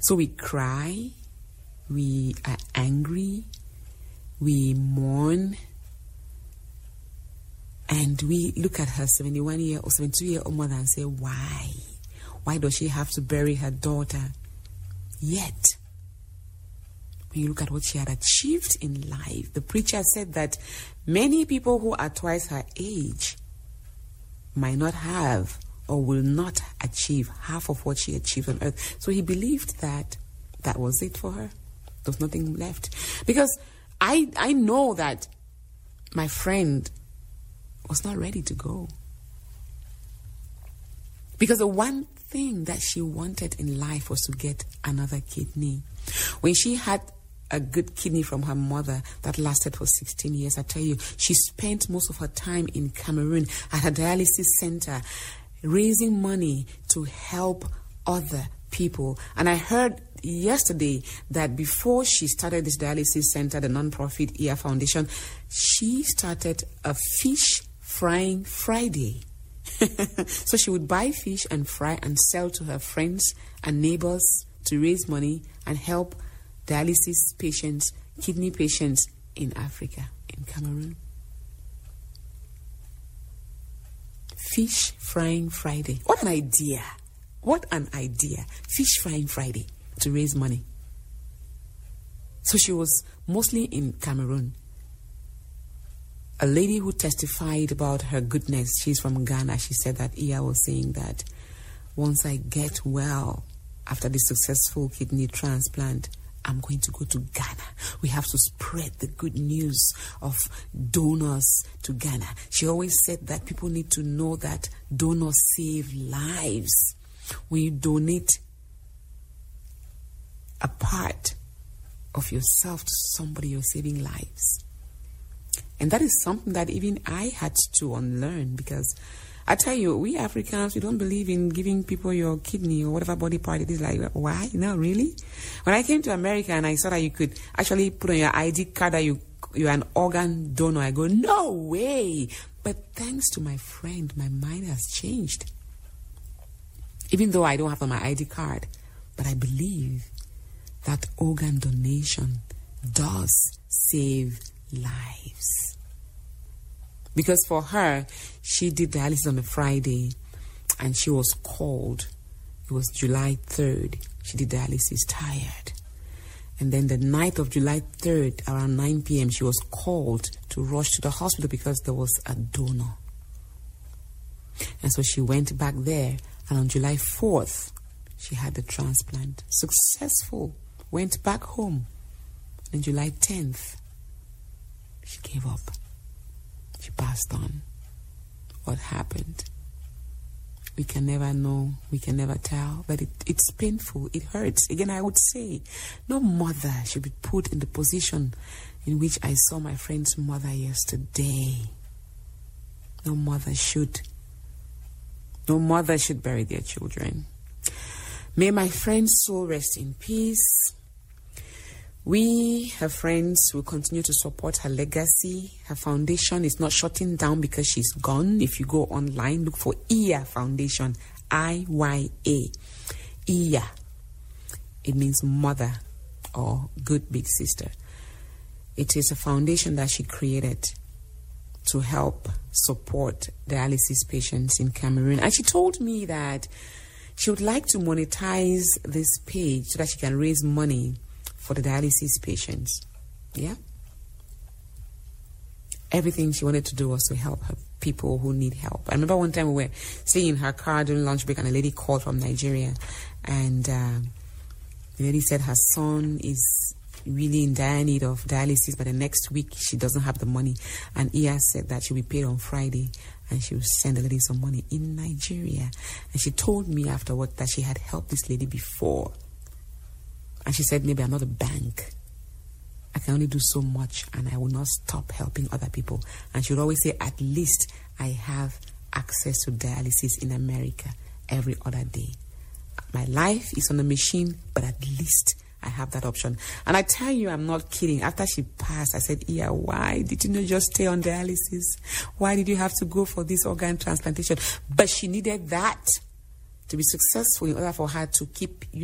So we cry, we are angry, we mourn, and we look at her 71-year or 72-year-old mother and say, why? Why does she have to bury her daughter? Yet, when you look at what she had achieved in life, the preacher said that many people who are twice her age might not have or will not achieve half of what she achieved on earth. So he believed that that was it for her. There was nothing left. Because I know that my friend was not ready to go. Because the one thing that she wanted in life was to get another kidney. When she had a good kidney from her mother that lasted for 16 years, I tell you, she spent most of her time in Cameroon at a dialysis center raising money to help other people. And I heard yesterday that before she started this dialysis center, the non-profit EA Foundation, she started a fish frying Friday. So she would buy fish and fry and sell to her friends and neighbors to raise money and help dialysis patients, kidney patients in Africa, in Cameroon. Fish frying Friday. What an idea. What an idea. Fish frying Friday to raise money. So she was mostly in Cameroon. A lady who testified about her goodness, she's from Ghana, she said that Iya was saying that once I get well after the successful kidney transplant, I'm going to go to Ghana. We have to spread the good news of donors to Ghana. She always said that people need to know that donors save lives. When you donate a part of yourself to somebody, you're saving lives. And that is something that even I had to unlearn, because I tell you, we Africans, we don't believe in giving people your kidney or whatever body part it is. Like, why? No, really? When I came to America and I saw that you could actually put on your ID card that you're an organ donor, I go, no way. But thanks to my friend, my mind has changed. Even though I don't have on my ID card, but I believe that organ donation does save lives. Because for her, she did dialysis on a Friday and she was called. It was July 3rd. She did dialysis tired. And then the night of July 3rd, around 9 p.m., she was called to rush to the hospital because there was a donor. And so she went back there, and on July 4th, she had the transplant. Successful. Went back home. On July 10th, she gave up. She passed on. What happened? We can never know. We can never tell. But it's painful. It hurts. Again, I would say, no mother should be put in the position in which I saw my friend's mother yesterday. No mother should. No mother should bury their children. May my friend's soul rest in peace. We, her friends, will continue to support her legacy. Her foundation is not shutting down because she's gone. If you go online, look for Iya Foundation, I-Y-A. Iya. It means mother or good big sister. It is a foundation that she created to help support dialysis patients in Cameroon. And she told me that she would like to monetize this page so that she can raise money for the dialysis patients. Yeah? Everything she wanted to do was to help her people who need help. I remember one time we were sitting in her car during lunch break and a lady called from Nigeria, and the lady said her son is really in dire need of dialysis, but the next week she doesn't have the money. And Iya said that she'll be paid on Friday and she will send the lady some money in Nigeria. And she told me afterward that she had helped this lady before. And she said, maybe I'm not a bank. I can only do so much and I will not stop helping other people. And she would always say, at least I have access to dialysis in America every other day. My life is on a machine, but at least I have that option. And I tell you, I'm not kidding. After she passed, I said, yeah, why did you not just stay on dialysis? Why did you have to go for this organ transplantation? But she needed that to be successful in order for her to keep